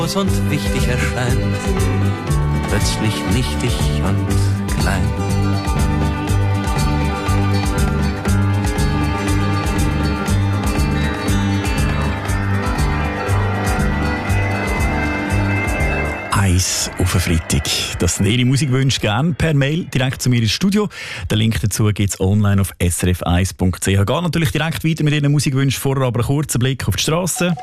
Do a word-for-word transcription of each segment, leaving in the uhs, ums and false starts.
und wichtig erscheint, plötzlich nichtig und klein. Eis auf einen Freitag. Das sind Ihre Musikwünsche gerne per Mail direkt zu mir ins Studio. Den Link dazu gibt es online auf s r f eins punkt c h. Geht natürlich direkt weiter mit Ihren Musikwünschen, vorher aber einen kurzen Blick auf die Straße.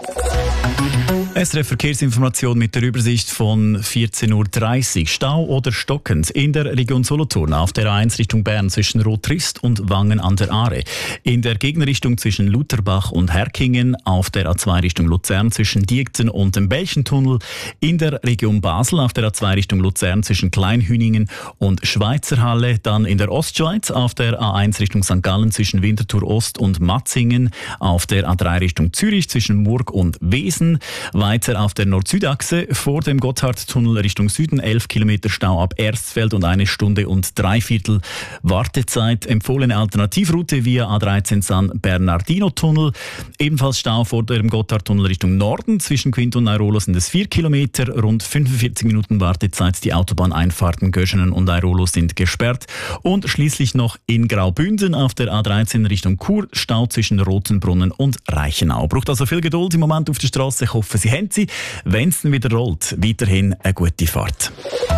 S R F Verkehrsinformation mit der Übersicht von vierzehn Uhr dreißig. Stau oder stockend in der Region Solothurn auf der A eins Richtung Bern zwischen Rotrist und Wangen an der Aare. In der Gegenrichtung zwischen Lutherbach und Herkingen auf der A zwei Richtung Luzern zwischen Diegten und dem Belchentunnel. In der Region Basel auf der A zwei Richtung Luzern zwischen Kleinhüningen und Schweizerhalle. Dann in der Ostschweiz auf der A eins Richtung Sankt Gallen zwischen Winterthur Ost und Matzingen. Auf der A drei Richtung Zürich zwischen Murg und Wesen. Weiter auf der Nord-Süd-Achse vor dem Gotthardtunnel Richtung Süden elf Kilometer Stau ab Erstfeld und eine Stunde und drei Viertel Wartezeit. Empfohlene Alternativroute via A dreizehn San Bernardino-Tunnel. Ebenfalls Stau vor dem Gotthardtunnel Richtung Norden zwischen Quint und Airolo sind es vier Kilometer. Rund fünfundvierzig Minuten Wartezeit. Die Autobahneinfahrten Göschenen und Airolo sind gesperrt. Und schließlich noch in Graubünden auf der A dreizehn Richtung Chur Stau zwischen Rotenbrunnen und Reichenau. Braucht also viel Geduld im Moment auf der Straße. Ich hoffe, Sie haben sie. Wenn es dann wieder rollt, weiterhin eine gute Fahrt.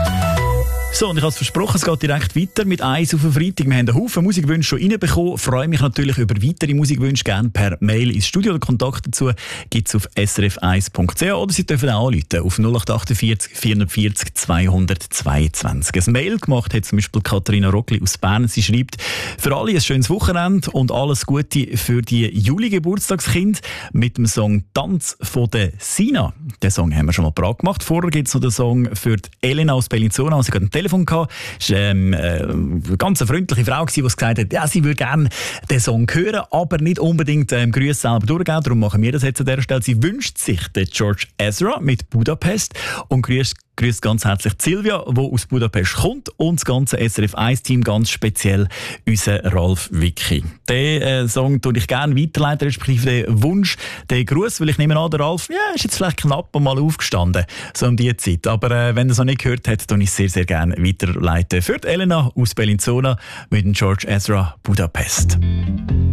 So, und ich habe es versprochen, es geht direkt weiter mit Eis auf den Freitag. Wir haben einen Haufen Musikwünsche schon reinbekommen. Freue mich natürlich über weitere Musikwünsche, gerne per Mail ins Studio. Den Kontakt dazu gibt es auf s r f eins punkt c h oder Sie dürfen auch anrufen auf null acht achtundvierzig vierundvierzig zweihundertzweiundzwanzig. Ein Mail gemacht hat zum Beispiel Katharina Rockli aus Bern. Sie schreibt: Für alle ein schönes Wochenende und alles Gute für die Juli-Geburtstagskind mit dem Song «Tanz von der Sina». Den Song haben wir schon mal parat gemacht. Vorher gibt es noch den Song für die Elena aus Bellinzona. Sie hat ein Telefon gehabt. Es war ähm, äh, eine ganz freundliche Frau, die gesagt hat, ja, sie würde gerne den Song hören, aber nicht unbedingt ähm, Grüße selber durchgeben. Darum machen wir das jetzt an dieser Stelle. Sie wünscht sich den George Ezra mit Budapest und grüßt grüßt ganz herzlich Silvia, die aus Budapest kommt, und das ganze S R F eins Team, ganz speziell unser Ralf Wicki. Den äh, Song tue ich gerne weiterleiten, respektive den Wunsch, den Gruß, weil ich nehme an, der Ralf ja, ist jetzt vielleicht knapp mal aufgestanden, so um diese Zeit. Aber äh, wenn er es noch nicht gehört hat, tue ich sehr, sehr gerne weiterleiten. Für die Elena aus Bellinzona mit dem George Ezra Budapest.